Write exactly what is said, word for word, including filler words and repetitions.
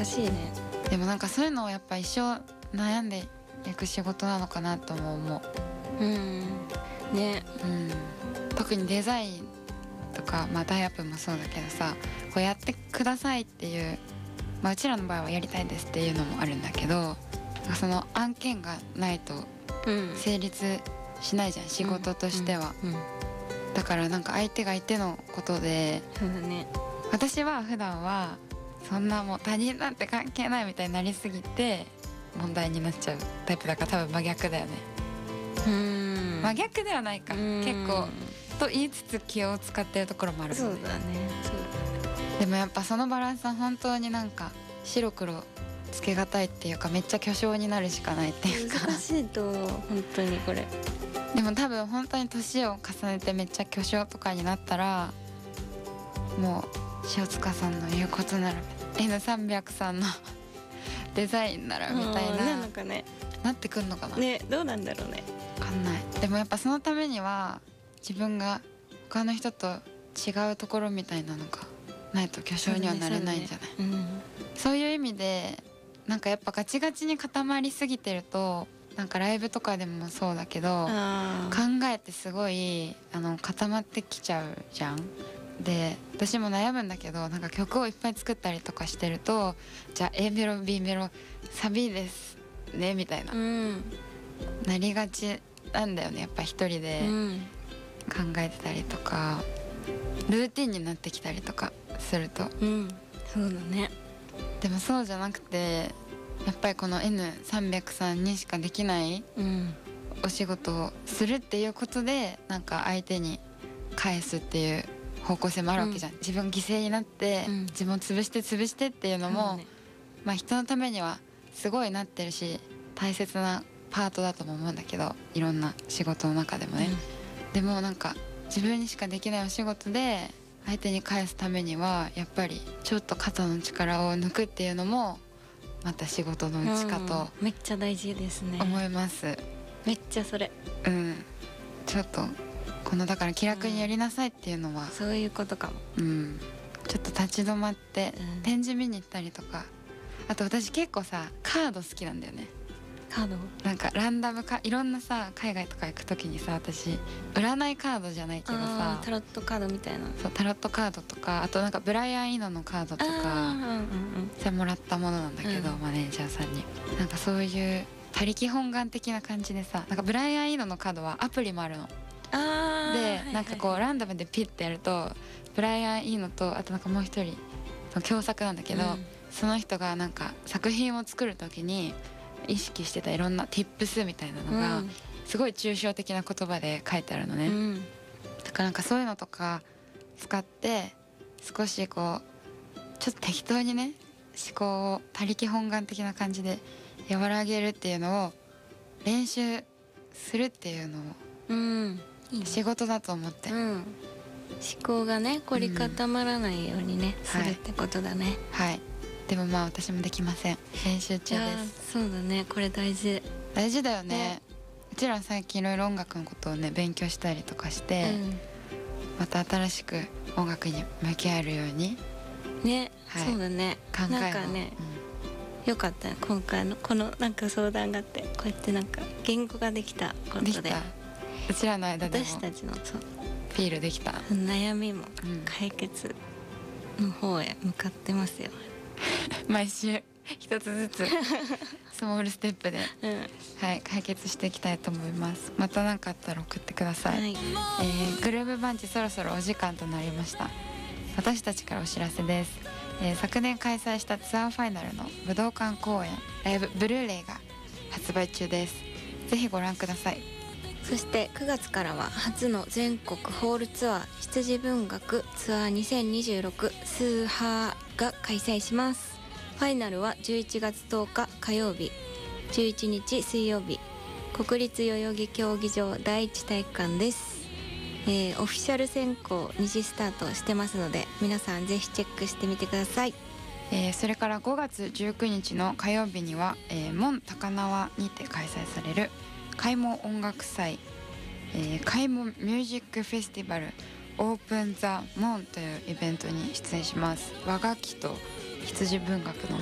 難しいね。 でもなんかそういうのをやっぱ一生悩んでいく仕事なのかなとも思う。 うんね、 うん、特にデザインとか、まあ、タイアップもそうだけどさ、こうやってくださいっていう、まあ、うちらの場合はやりたいですっていうのもあるんだけど、その案件がないと成立しないじゃん、うん、仕事としては、うんうんうん、だからなんか相手が相手のことで、 そうだね、 私は普段はそんなもう他人なんて関係ないみたいになりすぎて問題になっちゃうタイプだから、多分真逆だよね。 うーん、 真逆ではないか、結構と言いつつ気を使ってるところもあるもんね。 そうだね、そうだね。 でもやっぱそのバランスは本当になんか白黒つけがたいっていうか、めっちゃ巨匠になるしかないっていうか、 難しいと本当にこれ。 でも多分本当に年を重ねてめっちゃ巨匠とかになったら、もう塩塚さんの言うことなら エヌさんびゃく さんのデザインならみたいな、 なのかね、 なってくんのかなね、どうなんだろうね、 分かんない。でもやっぱそのためには自分が他の人と違うところみたいなのがないと巨匠にはなれないんじゃない？ そうね、そうね、うん、そういう意味でなんかやっぱガチガチに固まりすぎてると、なんかライブとかでもそうだけど、考えてすごいあの固まってきちゃうじゃん。で私も悩むんだけど、なんか曲をいっぱい作ったりとかしてると、じゃあ A メロ B メロサビですねみたいな、うん、なりがちなんだよね、やっぱ一人で考えてたりとか、ルーティンになってきたりとかすると、 うん、そうだね。 でもそうじゃなくて、やっぱりこの エヌさんびゃく さんにしかできないお仕事をするっていうことで、なんか相手に返すっていう方向性もあるわけじゃん、うん、自分犠牲になって、うん、自分を潰して潰してっていうのも、ね、まあ人のためにはすごいなってるし大切なパートだとも思うんだけど、いろんな仕事の中でもね、うん、でもなんか自分にしかできないお仕事で相手に返すためにはやっぱりちょっと肩の力を抜くっていうのもまた仕事のうちかと、 うん、めっちゃ大事ですね、 思います。 めっちゃそれ、 うん、ちょっとこのだから気楽にやりなさいっていうのは、 うん、そういうことかも、 うん、ちょっと立ち止まって展示見に行ったりとか、あと私結構さカード好きなんだよね。 カードなんかランダムかいろんなさ海外とか行く時にさ、私占いカードじゃないけどさ、 タロットカードみたいな、 そうタロットカードとか、あとなんかブライアン・イノのカードとか、うんうんうん、それもらったものなんだけど、うん、マネージャーさんになんかそういう他力本願的な感じでさ、なんかブライアン・イノのカードはアプリもあるの。 あでなんかこう、はいはい、ランダムでピッてやるとブライアン・イーノと、あとなんかもう一人その共作なんだけど、うん、その人がなんか作品を作る時に意識してたいろんな tips みたいなのが、うん、すごい抽象的な言葉で書いてあるのね、うん、だからなんかそういうのとか使って少しこうちょっと適当にね思考を他力本願的な感じで和らげるっていうのを練習するっていうのを、うんいいね、仕事だと思って、うん、 思考がね凝り固まらないようにね、うん、するってことだね。 はい、はい、でもまあ私もできません、練習中です。 そうだね、これ大事大事だよね、ね、うちら最近いろいろ音楽のことをね勉強したりとかして、うん、また新しく音楽に向き合えるようにね、はい、そうだね、考えなんかね、うん、よかったね今回のこのなんか相談があって、こうやってなんか言語ができたことで、できた、 うちらの間でも私たちのそうフィールできた悩みも解決の方へ向かってますよ、 うん、毎週一つずつスモールステップで、うん、はい、解決していきたいと思います。また何かあったら送ってください、はい、えー、グルーヴバンチそろそろお時間となりました。私たちからお知らせです、えー、昨年開催したツアーファイナルの武道館公演ライブブルーレイが発売中です。ぜひご覧ください。 そしてくがつからは初の全国ホールツアー羊文学ツアーにせんにじゅうろくスーハーが開催します。ファイナルはじゅういちがつとおか火曜日、じゅういちにち水曜日、国立代々木競技場第一体育館です、えー、オフィシャル選考にじスタートしてますので皆さんぜひチェックしてみてください。 えー、それからごがつじゅうくにちの火曜日には、えー、門高輪にて開催される開門音楽祭、えー、開門ミュージックフェスティバルオープンザモンというイベントに出演します。和楽器と羊文学の